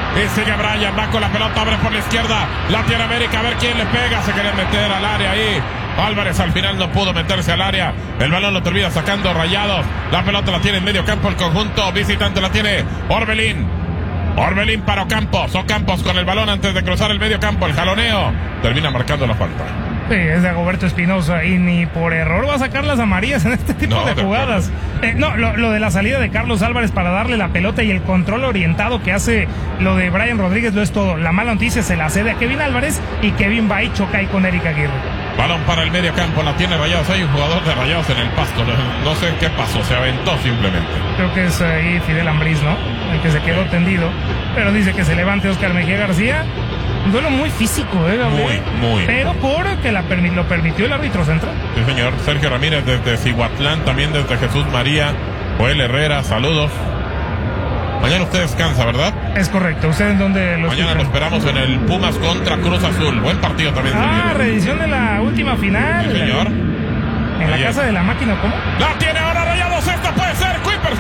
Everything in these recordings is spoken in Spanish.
Y sigue Bryan, va con la pelota, abre por la izquierda. La tiene América, a ver quién le pega. Se quiere meter al área ahí. Álvarez al final no pudo meterse al área. El balón lo termina sacando Rayados. La pelota la tiene en medio campo el conjunto visitante. La tiene Orbelín. Orbelín para Ocampos. Ocampos con el balón antes de cruzar el medio campo. El jaloneo termina marcando la falta. Sí, es de Agoberto Espinosa y ni por error va a sacar las amarillas en este tipo de jugadas. Lo de la salida de Carlos Álvarez para darle la pelota y el control orientado que hace lo de Brian Rodríguez lo es todo. La mala noticia se la cede a Kevin Álvarez y Kevin va y choca ahí con Eric Aguirre. Balón para el medio campo, la tiene Rayados. Hay un jugador de Rayados en el pasto. No sé qué pasó, se aventó simplemente. Creo que es ahí Fidel Ambriz, ¿no? El que se quedó tendido. Pero dice que se levante Oscar Mejía García. Un duelo muy físico, Gabriel? Muy. Pero porque lo permitió el árbitro central. Sí, señor. Sergio Ramírez desde Cihuatlán, también desde Jesús María. Joel Herrera, saludos. Mañana usted descansa, ¿verdad? Es correcto. ¿Usted en dónde lo Mañana escuchan? lo esperamos en el Pumas contra Cruz Azul. Buen partido también. Reedición de la última final. Sí, señor. En la casa de la máquina, ¿cómo? La tiene ahora Rayados, esta puede ser. Kuipers.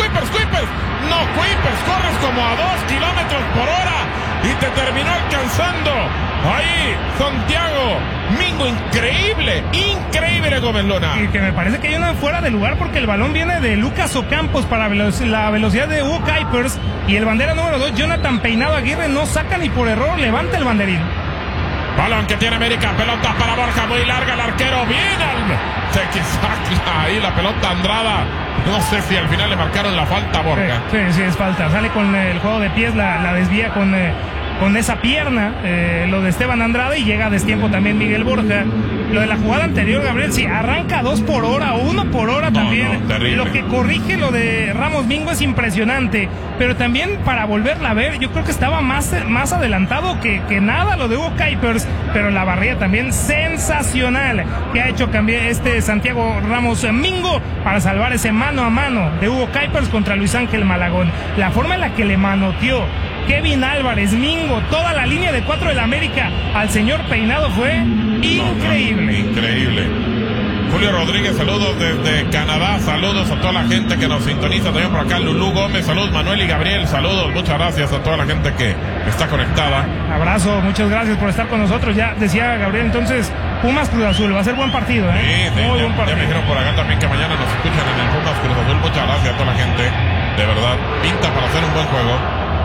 No, Kuipers, corres como a 2 kilómetros por hora y te terminó alcanzando. Ahí, Santiago Mingo, increíble Gómez Luna. Y que me parece que hay una fuera de lugar porque el balón viene de Lucas Ocampos para la velocidad de Hugo Kuipers y el bandera número 2, Jonathan Peinado Aguirre, no saca ni por error, levanta el banderín. Balón que tiene América, pelota para Borja, muy larga, el arquero, bien se saca ahí la pelota Andrada. No sé si al final le marcaron la falta a Borja. Sí, es falta. Sale con el juego de pies, la desvía con esa pierna, lo de Esteban Andrade, y llega a destiempo también Miguel Borja. Lo de la jugada anterior, Gabriel, sí, arranca 2 por hora o 1 por hora también. Terrible. Lo que corrige lo de Ramos Mingo es impresionante, pero también para volverla a ver, yo creo que estaba más adelantado que nada lo de Hugo Kuipers, pero la barrera también sensacional que ha hecho cambiar Santiago Ramos Mingo para salvar ese mano a mano de Hugo Kuipers contra Luis Ángel Malagón. La forma en la que le manoteó Kevin Álvarez, Mingo, toda la línea de 4 del América al señor Peinado fue increíble. Increíble. Julio Rodríguez, saludos desde Canadá, saludos a toda la gente que nos sintoniza también por acá. Lulú Gómez, saludos. Manuel y Gabriel, saludos. Muchas gracias a toda la gente que está conectada. Abrazo, muchas gracias por estar con nosotros. Ya decía Gabriel, entonces Pumas Cruz Azul, va a ser buen partido, Sí, muy buen partido. Ya me dijeron por acá también que mañana nos escuchan en el Pumas Cruz Azul. Muchas gracias a toda la gente, de verdad, pinta para hacer un buen juego.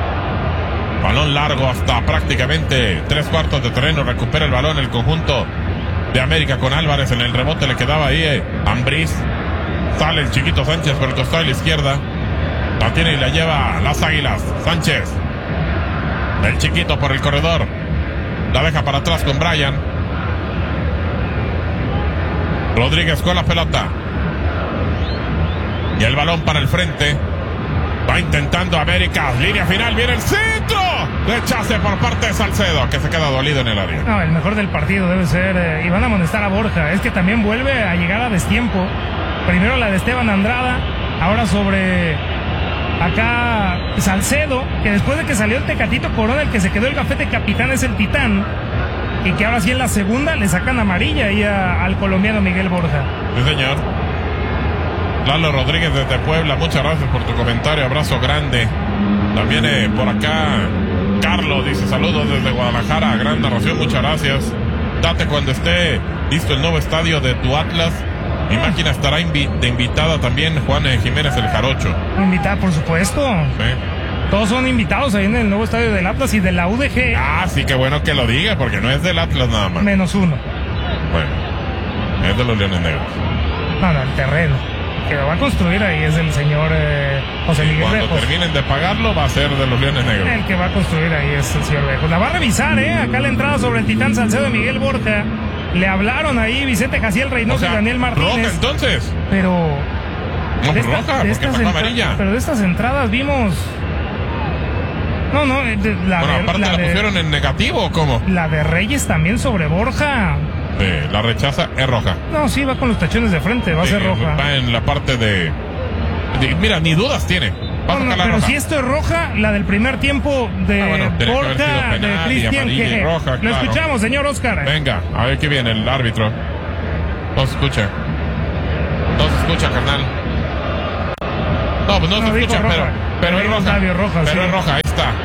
Balón largo hasta prácticamente 3/4 de terreno. Recupera el balón el conjunto de América con Álvarez. En el rebote le quedaba ahí Ambriz. Sale el chiquito Sánchez por el costado de la izquierda. La tiene y la lleva a las Águilas. Sánchez. El chiquito por el corredor. La deja para atrás con Bryan. Rodríguez con la pelota. Y el balón para el frente. Va intentando América. Línea final. Viene el centro. Rechace por parte de Salcedo, que se queda dolido en el área. No, el mejor del partido debe ser. Y van a amonestar a Borja. Es que también vuelve a llegar a destiempo. Primero la de Esteban Andrada. Ahora sobre acá Salcedo. Que después de que salió el Tecatito Corona, el que se quedó el gafete capitán es el Titán. Y que ahora sí en la segunda le sacan amarilla ahí al colombiano Miguel Borja. Sí, señor. Lalo Rodríguez desde Puebla, muchas gracias por tu comentario, abrazo grande. También por acá Carlos dice saludos desde Guadalajara, gran narración, muchas gracias. Date cuando esté listo el nuevo estadio de tu Atlas. Mi máquina estará de invitada también Juan Jiménez el Jarocho. Invitada, por supuesto. Sí. Todos son invitados ahí en el nuevo estadio del Atlas y de la UDG. Ah, sí, qué bueno que lo diga, porque no es del Atlas nada más. -1. Bueno, es de los Leones Negros. No, el terreno que lo va a construir ahí es del señor José Miguel Cuando Bejos. terminen de pagarlo va a ser de los Leones Negros. El que va a construir ahí es el señor Bejos. La va a revisar, acá la entrada sobre el Titán Salcedo de Miguel Borja. Le hablaron ahí Vicente Jaciel Reynoso, o sea, y Daniel Martínez. Roja entonces. Pero No, roja, porque pasó amarilla. Pero de estas entradas vimos. No, Aparte la pusieron en negativo, ¿o cómo? La de Reyes también sobre Borja. La rechaza, es roja. No, sí, va con los tachones de frente, va a ser roja. Va en la parte de mira, ni dudas tiene. Pero roja. Si esto es roja, la del primer tiempo de Borja, de Cristian Queje. Roja, Lo escuchamos, señor Oscar. Venga, a ver qué viene el árbitro. No se escucha. No se escucha, carnal. No, pues no se escucha, pero es roja. Roja, pero sí. es roja, ahí está.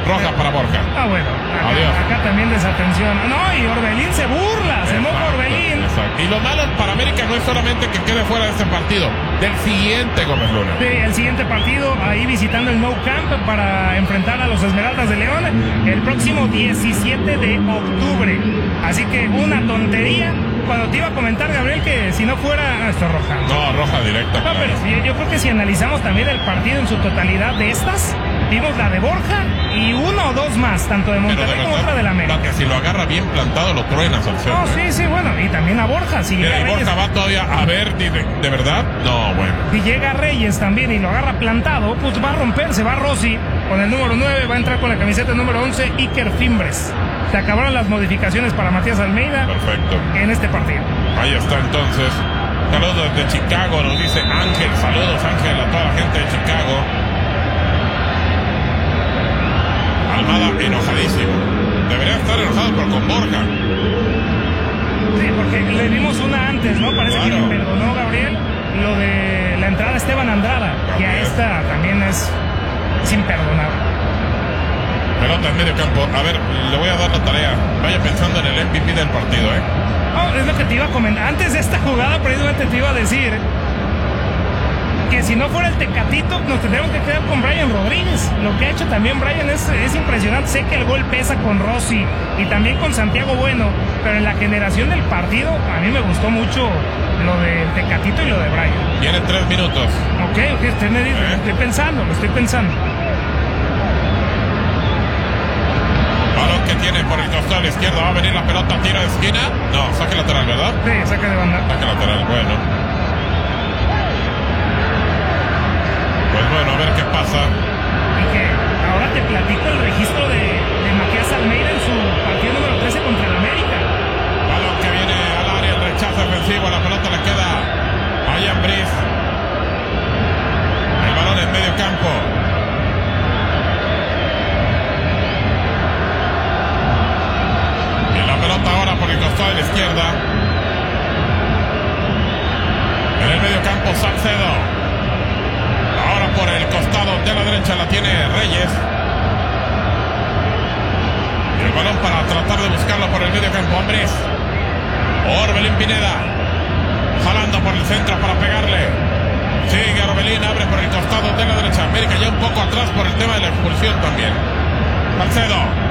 Roja para Borja. Bueno, Adiós. acá también desatención. No, y Orbelín se burla, se moja Orbelín. Exacto. Y lo malo para América no es solamente que quede fuera de este partido, del siguiente, Gómez Luna. Sí, el siguiente partido, ahí visitando el Nou Camp para enfrentar a los Esmeraldas de León el próximo 17 de octubre. Así que una tontería. Cuando te iba a comentar, Gabriel, que si no fuera... esto es roja. No, roja directa. No, Claro. pero sí, yo creo que si analizamos también el partido en su totalidad de estas, vimos la de Borja y una o dos más, tanto de Monterrey como otra de la América. Que si lo agarra bien plantado, lo truenas al centro. No, sí, bueno, y también a Borja. Si Mira, llega y Borja Reyes, va todavía a ver, ¿de verdad? No, bueno. si llega Reyes también y lo agarra plantado, pues va a romper, se va Rossi con el número 9, va a entrar con la camiseta número 11, Iker Fimbres. Se acabaron las modificaciones para Matías Almeida. Perfecto. En este partido. Ahí está entonces. Saludos desde Chicago, nos dice Ángel. Saludos, Ángel, a toda la gente de Chicago. Almada enojadísimo. Debería estar enojado pero con Borja. Sí, porque le dimos una antes, ¿no? Parece que Claro. le perdonó Gabriel lo de la entrada a Esteban Andrada. Y a esta también es imperdonable. Pelota en medio campo. A ver, le voy a dar la tarea. Vaya pensando en el MVP del partido, ¿eh? No, es lo que te iba a comentar. Antes de esta jugada, precisamente te iba a decir que si no fuera el Tecatito, nos tendríamos que quedar con Brian Rodríguez. Lo que ha hecho también Brian es impresionante. Sé que el gol pesa con Rossi y también con Santiago Bueno, pero en la generación del partido, a mí me gustó mucho lo del Tecatito y lo de Brian. Tiene 3 minutos. Ok, usted me dice, lo estoy pensando. Balón que tiene por el costado izquierdo. Va a venir la pelota, tiro de esquina. No, saque lateral, ¿verdad? Sí, saca de banda. Saque lateral, bueno. Pues bueno, a ver qué pasa. Y que ahora te platico el registro de Matías Almeida en su partido número 13 contra el América. Balón que viene al área, el rechazo ofensivo. La pelota le queda a Ian Briz. El balón en medio campo. Pelota ahora por el costado de la izquierda. En el medio campo Salcedo. Ahora por el costado de la derecha la tiene Reyes. Y el balón para tratar de buscarlo por el medio campo. Ambriz. Orbelín Pineda. Jalando por el centro para pegarle. Sigue Orbelín, abre por el costado de la derecha. América ya un poco atrás por el tema de la expulsión también. Salcedo.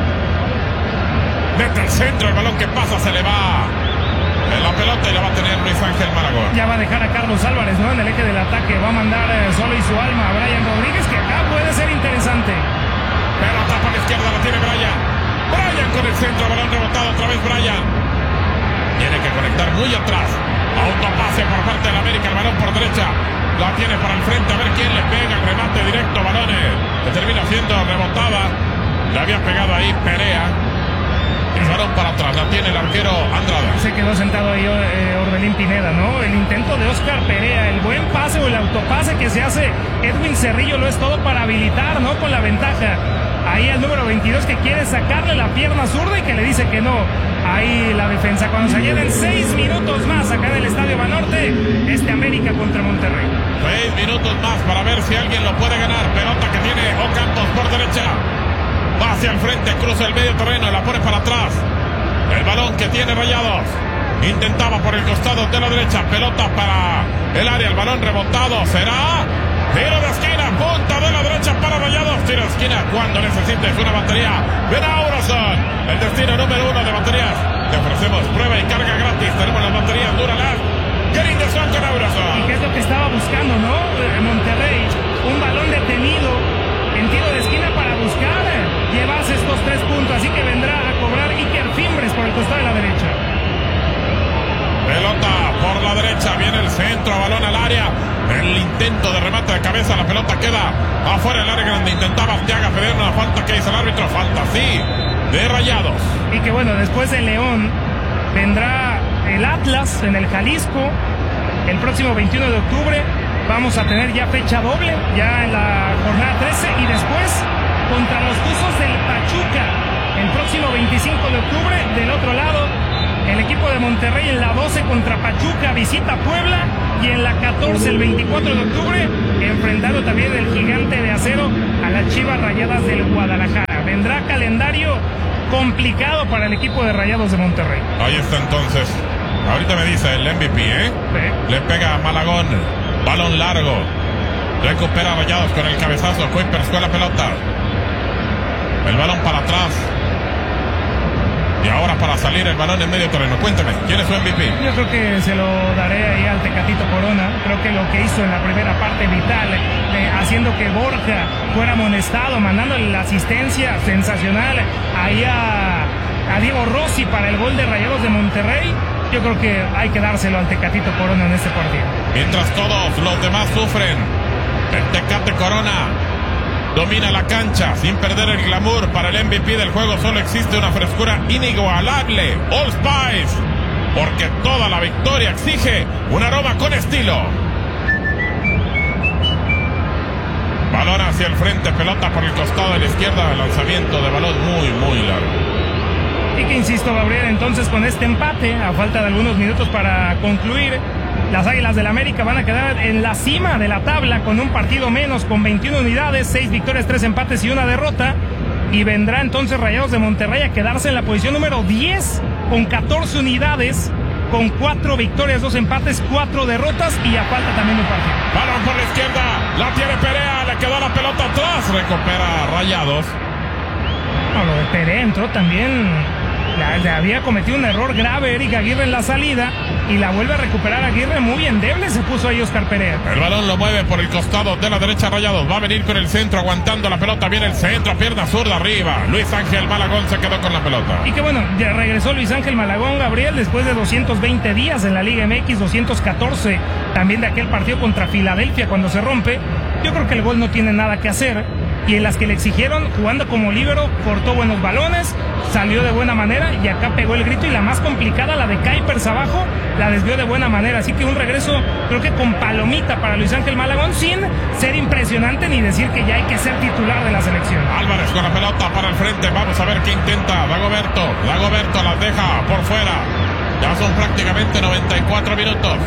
Mete el centro, el balón que pasa se le va en la pelota y la va a tener Luis Ángel Maragón. Ya va a dejar a Carlos Álvarez, ¿no? En el eje del ataque. Va a mandar solo y su alma a Brian Rodríguez, que acá puede ser interesante. Pelota por la izquierda, la tiene Brian. Brian con el centro, balón rebotado, otra vez Brian. Tiene que conectar muy atrás. Autopase por parte de la América, el balón por derecha. La tiene para el frente, a ver quién le pega el remate directo, balones. Que termina siendo rebotada. Le había pegado ahí Perea. El balón para atrás, la tiene el arquero Andrada. Se quedó sentado ahí Orbelín Pineda, ¿no? El intento de Oscar Perea, el buen pase o el autopase que se hace Edwin Cerrillo lo es todo para habilitar, ¿no? Con la ventaja. Ahí el número 22 que quiere sacarle la pierna zurda y que le dice que no. Ahí la defensa cuando se lleven 6 minutos más acá en el Estadio Banorte. América contra Monterrey. 6 minutos más para ver si alguien lo puede ganar. Pelota que tiene Ocampos por derecha. Va hacia el frente, cruza el medio terreno, la pone para atrás. El balón que tiene Rayados. Intentaba por el costado de la derecha. Pelota para el área, el balón rebotado. Será tiro de esquina, punta de la derecha para Rayados. Tiro de esquina cuando necesites una batería. Ven a Aurason, el destino número 1 de baterías. Te ofrecemos prueba y carga gratis. Tenemos las baterías Duralast. Getting the sun con Aurason. ¿Y qué es lo que estaba buscando, no? Monterrey, un balón detenido en tiro de esquina para buscar llevarse estos 3 puntos. Así que vendrá a cobrar Iker Fimbres por el costado de la derecha. Pelota por la derecha, viene el centro, balón al área. El intento de remate de cabeza, la pelota queda afuera del área grande. Intentaba Arteaga pedir una falta que hizo el árbitro. Falta, sí, de Rayados. Y que bueno, después de León vendrá el Atlas en el Jalisco el próximo 21 de octubre. Vamos a tener ya fecha doble, ya en la jornada 13. Y después contra los Tuzos del Pachuca el próximo 25 de octubre. Del otro lado, el equipo de Monterrey en la 12 contra Pachuca visita Puebla. Y en la 14, el 24 de octubre, enfrentando también el Gigante de Acero a las Chivas Rayadas del Guadalajara. Vendrá complicado para el equipo de Rayados de Monterrey. Ahí está entonces. Ahorita me dice el MVP, ¿eh? Sí. Le pega a Malagón. Balón largo. Recupera Rayados con el cabezazo. Kuipers con la pelota. El balón para atrás. Y ahora para salir el balón en medio terreno. Cuéntame, ¿quién es su MVP? Yo creo que se lo daré ahí al Tecatito Corona. Creo que lo que hizo en la primera parte vital, haciendo que Borja fuera amonestado, mandándole la asistencia sensacional ahí a Diego Rossi para el gol de Rayados de Monterrey. Yo creo que hay que dárselo al Tecatito Corona en este partido. Mientras todos los demás sufren, el Tecate Corona domina la cancha sin perder el glamour. Para el MVP del juego solo existe una frescura inigualable. All Spice, porque toda la victoria exige un aroma con estilo. Balón hacia el frente, pelota por el costado de la izquierda, lanzamiento de balón muy largo. Y que insisto, Gabriel, entonces con este empate, a falta de algunos minutos para concluir, las Águilas del América van a quedar en la cima de la tabla con un partido menos, con 21 unidades, 6 victorias, 3 empates y 1 derrota. Y vendrá entonces Rayados de Monterrey a quedarse en la posición número 10 con 14 unidades, con 4 victorias, 2 empates, 4 derrotas y a falta también un partido. Balón por la izquierda, la tiene Perea, le quedó la pelota atrás, recupera Rayados. No, lo de Perea entró también. Le había cometido un error grave Eric Aguirre en la salida y la vuelve a recuperar Aguirre. Muy endeble se puso ahí Oscar Perea. El balón lo mueve por el costado de la derecha Rayados. Va a venir con el centro aguantando la pelota. Viene el centro, pierna zurda arriba. Luis Ángel Malagón se quedó con la pelota. Y que bueno, ya regresó Luis Ángel Malagón, Gabriel, después de 220 días en la Liga MX, 214 también de aquel partido contra Filadelfia cuando se rompe. Yo creo que el gol no tiene nada que hacer. Y en las que le exigieron, jugando como líbero, cortó buenos balones, salió de buena manera y acá pegó el grito. Y la más complicada, la de Kuipers abajo, la desvió de buena manera. Así que un regreso, creo que con palomita para Luis Ángel Malagón, sin ser impresionante ni decir que ya hay que ser titular de la selección. Álvarez con la pelota para el frente, vamos a ver qué intenta. Dagoberto la deja por fuera. Ya son prácticamente 94 minutos.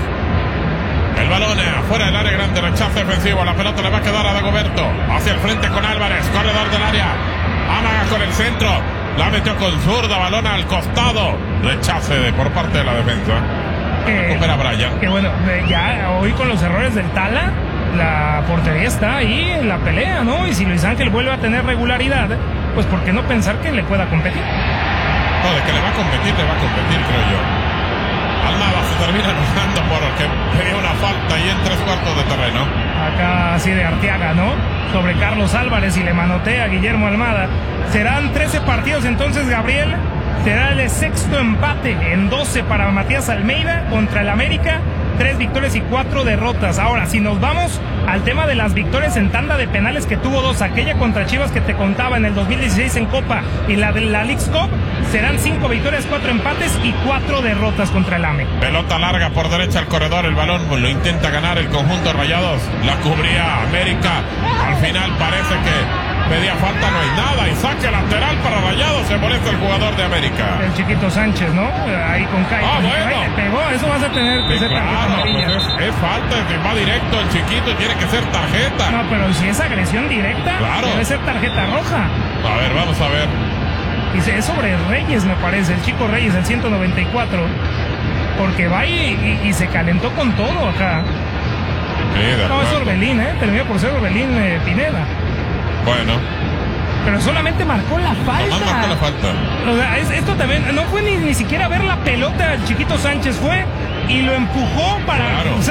El balón afuera del área grande, rechazo defensivo. La pelota le va a quedar a Dagoberto. Hacia el frente con Álvarez, corredor del área. Amaga con el centro. La metió con zurda, balón al costado. Rechace por parte de la defensa. Recupera Brian. Que bueno, ya hoy con los errores del Tala, la portería está ahí en la pelea, ¿no? Y si Luis Ángel vuelve a tener regularidad, pues ¿por qué no pensar que le pueda competir? No, de que le va a competir, creo yo. Almada se termina anotando porque tenía una falta ahí en 3/4 de terreno. Acá así de Arteaga, ¿no? Sobre Carlos Álvarez y le manotea a Guillermo Almada. Serán 13 partidos entonces, Gabriel. Será el sexto empate en 12 para Matías Almeida contra el América. 3 victorias y 4 derrotas. Ahora, si nos vamos al tema de las victorias en tanda de penales, que tuvo 2, aquella contra Chivas que te contaba en el 2016 en Copa y la de la Leagues Cup, serán 5 victorias, 4 empates y 4 derrotas contra el AME. Pelota larga por derecha al corredor, el balón lo intenta ganar el conjunto Rayados, la cubría América, al final parece que pedía falta, no hay nada, y saque lateral para Rayados, se molesta el jugador de América. El chiquito Sánchez, ¿no? Ahí con Kai. Bueno. Le pegó, eso vas a tener que ser tarjeta amarilla. Pues es falta, va directo el chiquito, tiene que ser tarjeta. No, pero si es agresión directa, claro, debe ser tarjeta roja. A ver, vamos a ver. Dice, es sobre Reyes, me parece, el chico Reyes, el 194. Porque va y se calentó con todo acá. Sí, no, es Orbelín, terminó por ser Orbelín Pineda. Bueno. Pero solamente marcó la falta. Nomás marcó la falta. O sea, esto también, no fue ni siquiera ver la pelota al chiquito Sánchez, fue y lo empujó para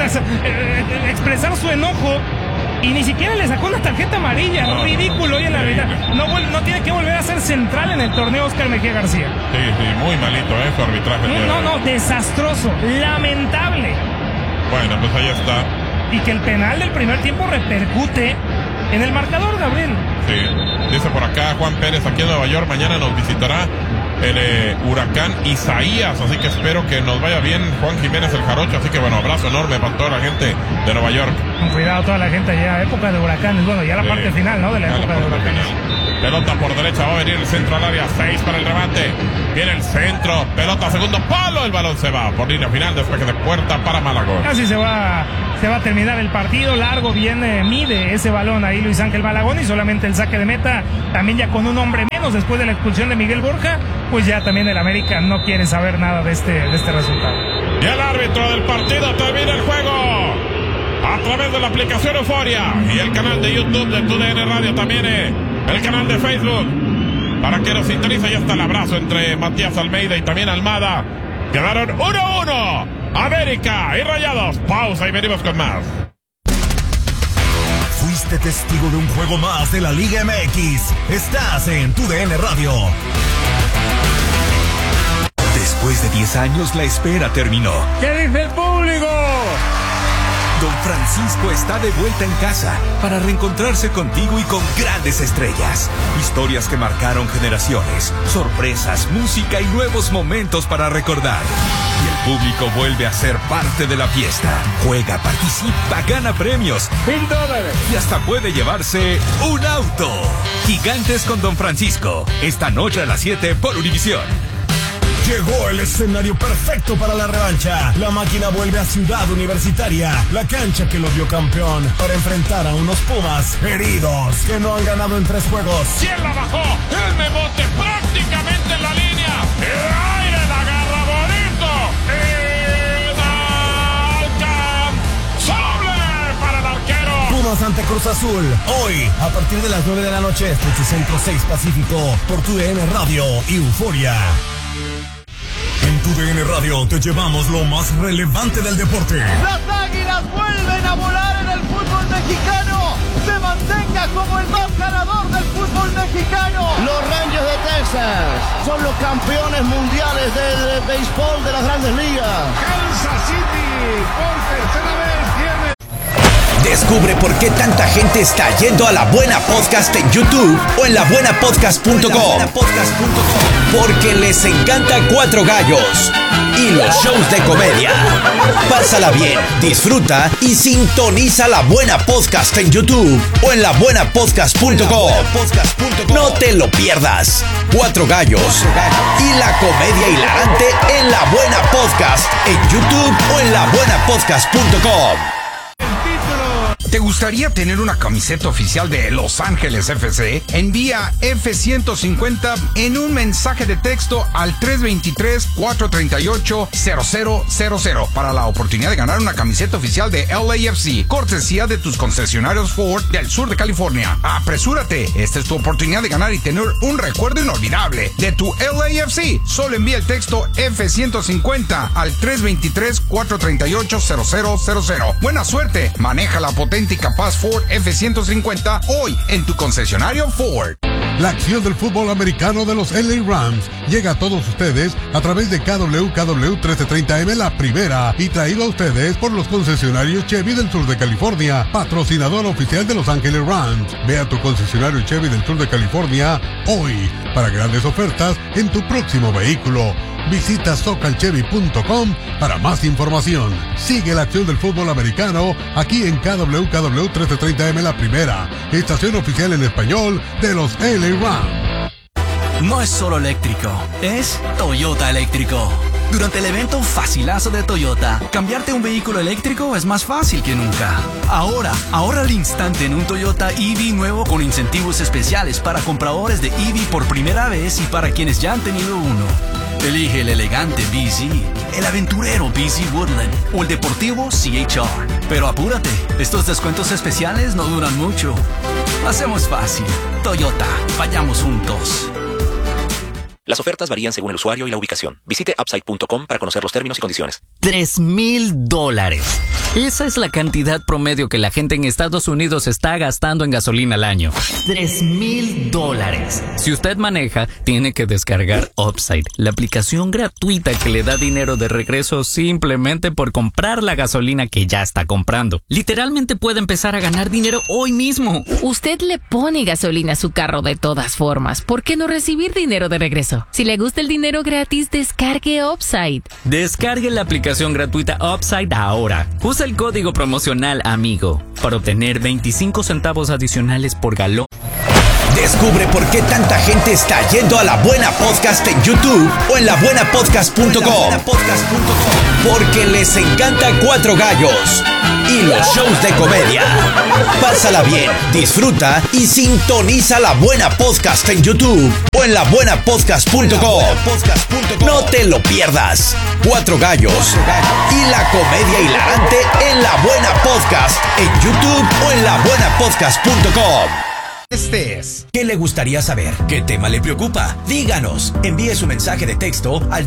expresar su enojo. Y ni siquiera le sacó una tarjeta amarilla. No, ridículo hoy en la realidad. No tiene que volver a ser central en el torneo Oscar Mejía García. Sí, muy malito su arbitraje. No, desastroso, lamentable. Bueno, pues ahí está. Y que el penal del primer tiempo repercute en el marcador, Gabriel. Sí, dice por acá Juan Pérez, aquí en Nueva York, mañana nos visitará el huracán Isaías, así que espero que nos vaya bien Juan Jiménez el Jarocho, así que bueno, abrazo enorme para toda la gente de Nueva York. Con cuidado toda la gente allá, época de huracanes, bueno, ya la parte final, ¿no? De la época de huracanes. Pelota por derecha, va a venir el centro al área, 6 para el remate, viene el centro, pelota segundo palo, el balón se va por línea final, despeje de puerta para Malagón. Casi se va se va a terminar el partido. Largo viene, mide ese balón ahí Luis Ángel Malagón, y solamente el saque de meta, también ya con un hombre menos después de la expulsión de Miguel Borja, pues ya también el América no quiere saber nada de este resultado. Y el árbitro del partido termina el juego a través de la aplicación Euforia y el canal de YouTube de TUDN Radio, también el canal de Facebook, para que nos sintonice. Ya está el abrazo entre Matías Almeida y también Almada. Quedaron 1-1 América y Rayados. Pausa y venimos con más. Fuiste testigo de un juego más de la Liga MX. Estás en TUDN Radio. Después de 10 años, la espera terminó. ¿Qué dice el público? Don Francisco está de vuelta en casa para reencontrarse contigo y con grandes estrellas. Historias que marcaron generaciones, sorpresas, música y nuevos momentos para recordar. Y el público vuelve a ser parte de la fiesta. Juega, participa, gana premios. $1000. Y hasta puede llevarse un auto. Gigantes con Don Francisco. Esta noche a las 7 por Univisión. Llegó el escenario perfecto para la revancha. La máquina vuelve a Ciudad Universitaria, la cancha que lo vio campeón, para enfrentar a unos Pumas heridos que no han ganado en 3 juegos. ¿Quién la bajó? El Memote prácticamente en la línea. ¡El aire la agarra bonito! ¡Inalcanzable para el arquero! Pumas ante Cruz Azul. Hoy, a partir de las 9 de la noche, Estrecho Centro 6 Pacífico, por TUDN Radio y Euforia. En TUDN Radio te llevamos lo más relevante del deporte. Las Águilas vuelven a volar en el fútbol mexicano. Se mantenga como el más ganador del fútbol mexicano. Los Rangers de Texas son los campeones mundiales del béisbol de las Grandes Ligas. Kansas City por tercera vez tiene. Descubre por qué tanta gente está yendo a La Buena Podcast en YouTube o en labuenapodcast.com. Porque les encanta Cuatro Gallos y los shows de comedia. Pásala bien, disfruta y sintoniza La Buena Podcast en YouTube o en labuenapodcast.com. No te lo pierdas. Cuatro Gallos y la comedia hilarante en La Buena Podcast en YouTube o en labuenapodcast.com. ¿Te gustaría tener una camiseta oficial de Los Ángeles FC? Envía F-150 en un mensaje de texto al 323-438-0000 para la oportunidad de ganar una camiseta oficial de LAFC, cortesía de tus concesionarios Ford del sur de California. ¡Apresúrate! Esta es tu oportunidad de ganar y tener un recuerdo inolvidable de tu LAFC. Solo envía el texto F-150 al 323-438-0000. ¡Buena suerte! Maneja la potente y capaz Ford F-150 hoy en tu concesionario Ford. La acción del fútbol americano de los LA Rams llega a todos ustedes a través de KWKW 1330M La Primera y traído a ustedes por los concesionarios Chevy del sur de California, patrocinador oficial de Los Ángeles Rams. Ve a tu concesionario Chevy del sur de California hoy para grandes ofertas en tu próximo vehículo. Visita socalchevy.com para más información. Sigue la acción del fútbol americano aquí en KWKW 1330M La Primera, estación oficial en español de los LA Rams. No es solo eléctrico, es Toyota eléctrico. Durante el evento Facilazo de Toyota, cambiarte un vehículo eléctrico es más fácil que nunca. Ahora, ahorra al instante en un Toyota EV nuevo con incentivos especiales para compradores de EV por primera vez y para quienes ya han tenido uno. Elige el elegante BZ, el aventurero BZ Woodland o el deportivo CHR. Pero apúrate, estos descuentos especiales no duran mucho. Hacemos fácil. Toyota, vayamos juntos. Las ofertas varían según el usuario y la ubicación. Visite Upside.com para conocer los términos y condiciones. $3,000. Esa es la cantidad promedio que la gente en Estados Unidos está gastando en gasolina al año. $3,000. Si usted maneja, tiene que descargar Upside, la aplicación gratuita que le da dinero de regreso simplemente por comprar la gasolina que ya está comprando. Literalmente puede empezar a ganar dinero hoy mismo. Usted le pone gasolina a su carro de todas formas. ¿Por qué no recibir dinero de regreso? Si le gusta el dinero gratis, descargue Upside. Descargue la aplicación gratuita Upside ahora. Usa el código promocional AMIGO para obtener 25 centavos adicionales por galón. Descubre por qué tanta gente está yendo a La Buena Podcast en YouTube o en labuenapodcast.com. Porque les encanta Cuatro Gallos y los shows de comedia. Pásala bien, disfruta y sintoniza La Buena Podcast en YouTube o en labuenapodcast.com. No te lo pierdas. Cuatro Gallos y la comedia hilarante en La Buena Podcast en YouTube o en labuenapodcast.com. ¿Qué le gustaría saber? ¿Qué tema le preocupa? Díganos. Envíe su mensaje de texto al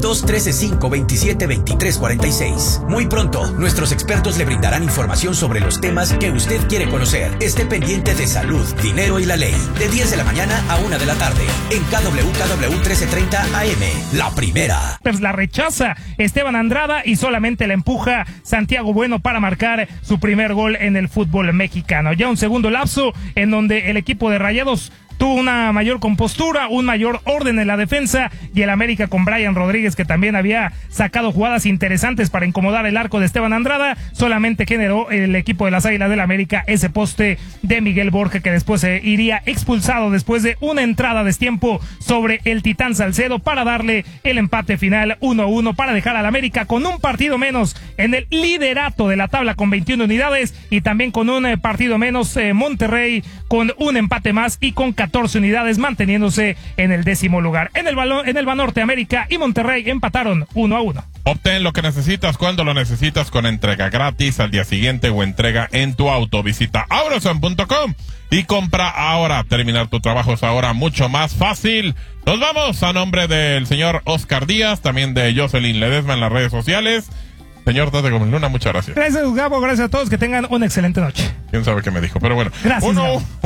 213-527-2346. Muy pronto, nuestros expertos le brindarán información sobre los temas que usted quiere conocer. Esté pendiente de salud, dinero y la ley. De 10 de la mañana a 1 de la tarde. En KWKW 1330 AM. La primera. Pues la rechaza Esteban Andrada y solamente la empuja Santiago Bueno para marcar su primer gol en el fútbol mexicano. Ya un segundo lapso en donde el equipo de Rayados tuvo una mayor compostura, un mayor orden en la defensa, y el América con Brian Rodríguez, que también había sacado jugadas interesantes para incomodar el arco de Esteban Andrada, solamente generó el equipo de las Águilas del América ese poste de Miguel Borja, que después iría expulsado después de una entrada a destiempo sobre el Titán Salcedo para darle el empate final 1-1 para dejar al América con un partido menos en el liderato de la tabla con 21 unidades y también con un partido menos Monterrey con un empate más y con 14 unidades manteniéndose en el 10º lugar. En el Banorte, América y Monterrey empataron 1-1. Obtén lo que necesitas cuando lo necesitas con entrega gratis al día siguiente o entrega en tu auto. Visita auroson.com y compra ahora. Terminar tu trabajo es ahora mucho más fácil. Nos vamos a nombre del señor Oscar Díaz, también de Jocelyn Ledesma en las redes sociales. Señor Tate Gómez Luna, muchas gracias. Gracias, Gabo. Gracias a todos. Que tengan una excelente noche. Quién sabe qué me dijo, pero bueno. Gracias.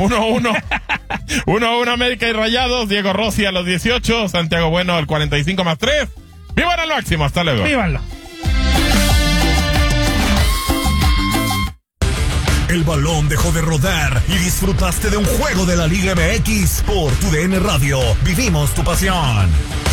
1-1 América y Rayados. Diego Rossi a los 18. Santiago Bueno al 45 más 3. ¡Vivan al máximo! Hasta luego. ¡Vívanlo! El balón dejó de rodar y disfrutaste de un juego de la Liga MX por tu DN Radio. Vivimos tu pasión.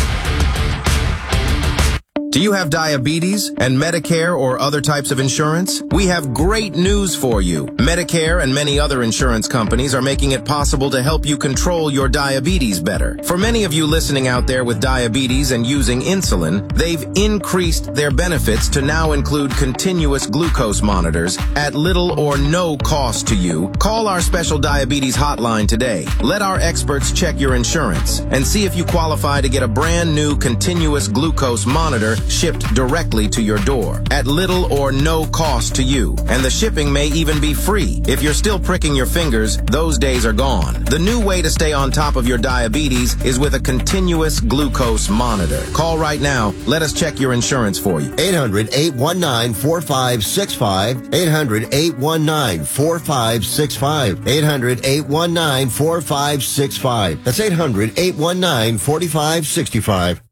Do you have diabetes and Medicare or other types of insurance? We have great news for you. Medicare and many other insurance companies are making it possible to help you control your diabetes better. For many of you listening out there with diabetes and using insulin, they've increased their benefits to now include continuous glucose monitors at little or no cost to you. Call our special diabetes hotline today. Let our experts check your insurance and see if you qualify to get a brand new continuous glucose monitor shipped directly to your door at little or no cost to you. And the shipping may even be free. If you're still pricking your fingers, those days are gone. The new way to stay on top of your diabetes is with a continuous glucose monitor. Call right now. Let us check your insurance for you. 800-819-4565. 800-819-4565. 800-819-4565. That's 800-819-4565.